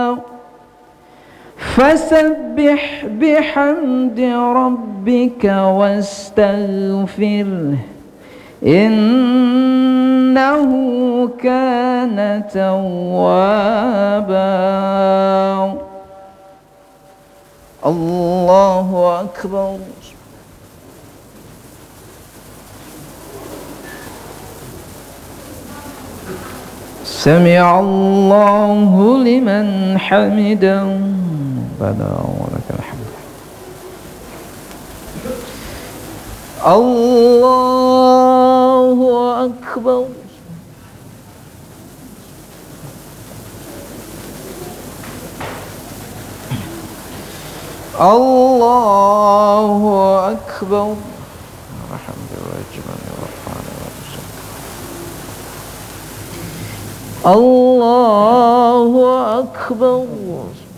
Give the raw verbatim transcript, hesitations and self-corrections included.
فسبح بحمد ربك واستغفره إنه كان توابا. الله أكبر. سمع الله لمن حمده ربنا ولك الحمد. الله أكبر. الله أكبر. الحمد لله. الله أكبر.